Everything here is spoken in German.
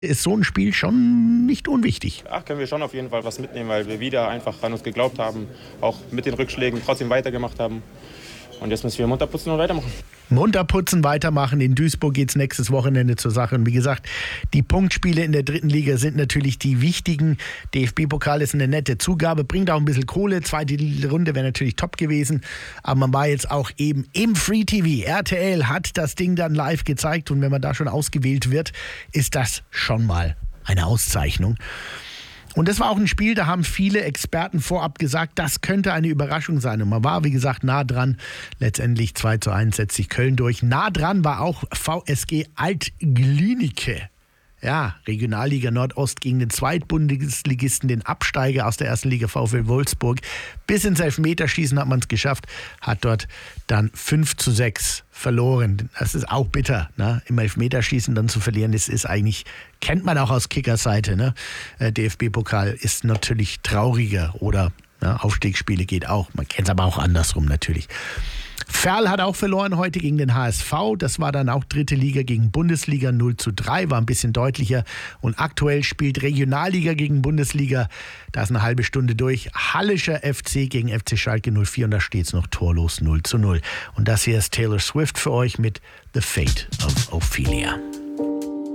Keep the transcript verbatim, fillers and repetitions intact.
ist so ein Spiel schon nicht unwichtig. Ja, können wir schon auf jeden Fall was mitnehmen, weil wir wieder einfach an uns geglaubt haben, auch mit den Rückschlägen trotzdem weitergemacht haben. Und jetzt müssen wir munter putzen und weitermachen. Munter putzen, weitermachen. In Duisburg geht es nächstes Wochenende zur Sache. Und wie gesagt, die Punktspiele in der dritten Liga sind natürlich die wichtigen. D F B-Pokal ist eine nette Zugabe, bringt auch ein bisschen Kohle. Zweite Runde wäre natürlich top gewesen. Aber man war jetzt auch eben im Free T V. R T L hat das Ding dann live gezeigt. Und wenn man da schon ausgewählt wird, ist das schon mal eine Auszeichnung. Und das war auch ein Spiel, da haben viele Experten vorab gesagt, das könnte eine Überraschung sein. Und man war, wie gesagt, nah dran. Letztendlich zwei zu eins setzt sich Köln durch. Nah dran war auch V S G Alt-Glienicke. Ja, Regionalliga Nordost gegen den Zweitbundesligisten, den Absteiger aus der ersten Liga VfL Wolfsburg. Bis ins Elfmeterschießen hat man es geschafft, hat dort dann fünf zu sechs verloren. Das ist auch bitter, ne? Im Elfmeterschießen dann zu verlieren, das ist eigentlich, kennt man auch aus Kickers Seite, ne? D F B-Pokal ist natürlich trauriger oder ne, Aufstiegsspiele geht auch. Man kennt es aber auch andersrum natürlich. Ferl hat auch verloren heute gegen den H S V. Das war dann auch dritte Liga gegen Bundesliga null zu drei, war ein bisschen deutlicher. Und aktuell spielt Regionalliga gegen Bundesliga. Da ist eine halbe Stunde durch. Hallischer F C gegen F C Schalke null vier und da steht es noch torlos null zu null. Und das hier ist Taylor Swift für euch mit The Fate of Ophelia.